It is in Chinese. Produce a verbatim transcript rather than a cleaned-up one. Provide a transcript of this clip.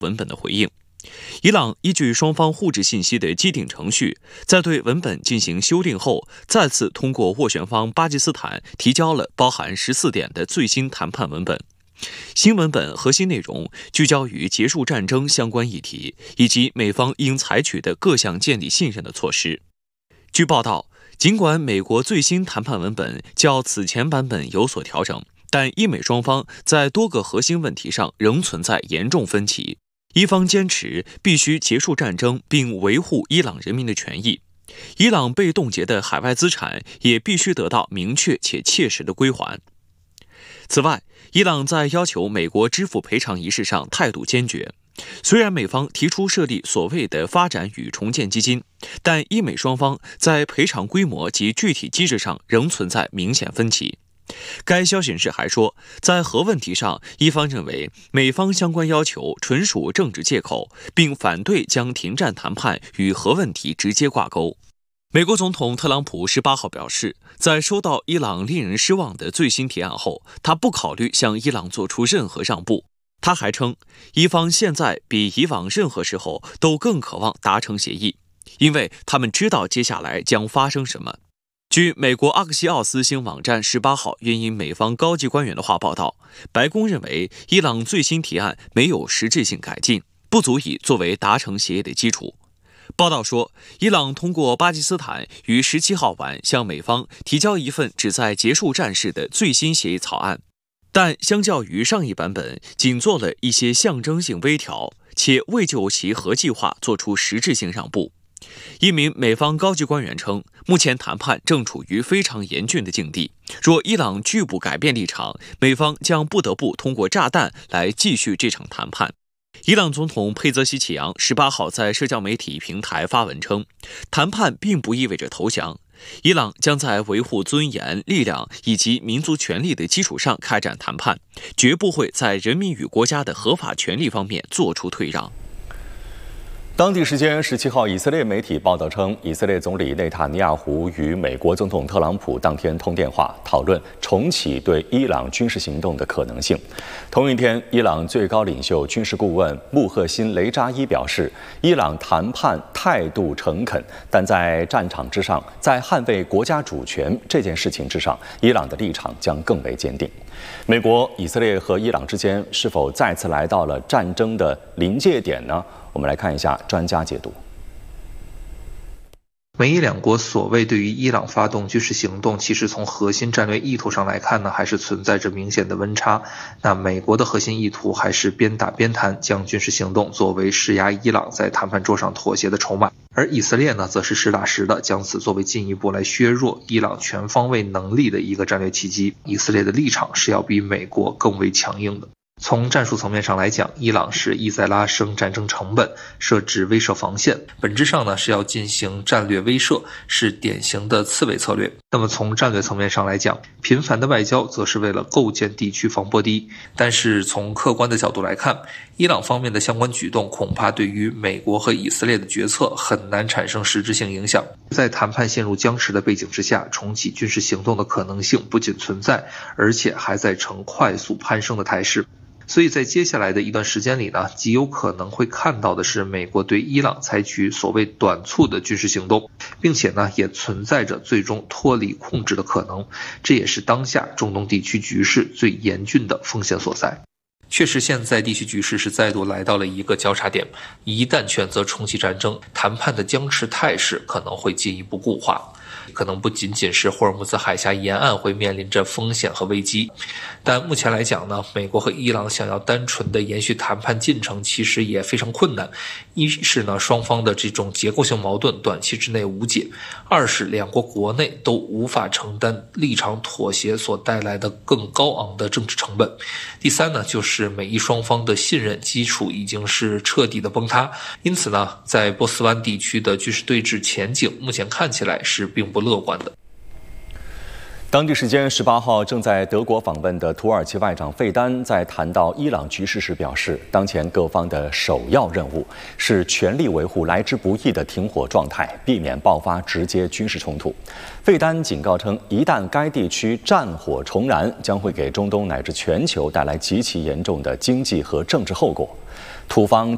文本的回应。伊朗依据双方互致信息的既定程序，在对文本进行修订后，再次通过斡旋方巴基斯坦提交了包含十四点的最新谈判文本。新文本核心内容聚焦于结束战争相关议题，以及美方应采取的各项建立信任的措施。据报道，尽管美国最新谈判文本较此前版本有所调整，但伊美双方在多个核心问题上仍存在严重分歧。伊方坚持必须结束战争并维护伊朗人民的权益，伊朗被冻结的海外资产也必须得到明确且切实的归还。此外，伊朗在要求美国支付赔偿一事上态度坚决。虽然美方提出设立所谓的发展与重建基金，但伊美双方在赔偿规模及具体机制上仍存在明显分歧。该消息人士还说，在核问题上，伊方认为美方相关要求纯属政治借口，并反对将停战谈判与核问题直接挂钩。美国总统特朗普十八号表示，在收到伊朗令人失望的最新提案后，他不考虑向伊朗做出任何让步。他还称，伊方现在比以往任何时候都更渴望达成协议，因为他们知道接下来将发生什么。据美国阿克西奥斯新网站十八号援引美方高级官员的话报道，白宫认为伊朗最新提案没有实质性改进，不足以作为达成协议的基础。报道说，伊朗通过巴基斯坦于十七号晚向美方提交一份旨在结束战事的最新协议草案，但相较于上一版本，仅做了一些象征性微调，且未就其核计划做出实质性让步。一名美方高级官员称，目前谈判正处于非常严峻的境地，若伊朗拒不改变立场，美方将不得不通过炸弹来继续这场谈判。伊朗总统佩泽西奇扬十八号在社交媒体平台发文称，谈判并不意味着投降，伊朗将在维护尊严、力量以及民族权利的基础上开展谈判，绝不会在人民与国家的合法权利方面做出退让。 当地时间十七号，以色列媒体报道称，以色列总理内塔尼亚胡与美国总统特朗普当天通电话，讨论重启对伊朗军事行动的可能性。同一天，伊朗最高领袖军事顾问穆赫辛雷扎伊表示，伊朗谈判态度诚恳，但在战场之上，在捍卫国家主权这件事情之上，伊朗的立场将更为坚定。美国、以色列和伊朗之间是否再次来到了战争的临界点呢？我们来看一下专家解读。 美伊两国所谓对于伊朗发动军事行动，其实从核心战略意图上来看呢，还是存在着明显的温差。那美国的核心意图还是边打边谈，将军事行动作为施压伊朗在谈判桌上妥协的筹码。而以色列呢，则是实打实的将此作为进一步来削弱伊朗全方位能力的一个战略契机。以色列的立场是要比美国更为强硬的。从战术层面上来讲，伊朗是意在拉升战争成本，设置威慑防线，本质上呢是要进行战略威慑，是典型的刺猬策略。那么从战略层面上来讲，频繁的外交则是为了构建地区防波堤。但是从客观的角度来看，伊朗方面的相关举动恐怕对于美国和以色列的决策很难产生实质性影响。在谈判陷入僵持的背景之下，重启军事行动的可能性不仅存在，而且还在呈快速攀升的态势。所以在接下来的一段时间里呢，极有可能会看到的是美国对伊朗采取所谓短促的军事行动，并且呢也存在着最终脱离控制的可能，这也是当下中东地区局势最严峻的风险所在。确实，现在地区局势是再度来到了一个交叉点，一旦选择重启战争，谈判的僵持态势可能会进一步固化。可能不仅仅是霍尔木兹海峡沿岸会面临着风险和危机，但目前来讲呢，美国和伊朗想要单纯的延续谈判进程其实也非常困难。一是呢，双方的这种结构性矛盾短期之内无解；二是两国国内都无法承担立场妥协所带来的更高昂的政治成本；第三呢，就是美伊双方的信任基础已经是彻底的崩塌。因此呢，在波斯湾地区的军事对峙前景目前看起来是并不乐观的。 当地时间十八号，正在德国访问的土耳其外长费丹在谈到伊朗局势时表示，当前各方的首要任务是全力维护来之不易的停火状态，避免爆发直接军事冲突。费丹警告称，一旦该地区战火重燃，将会给中东乃至全球带来极其严重的经济和政治后果。土方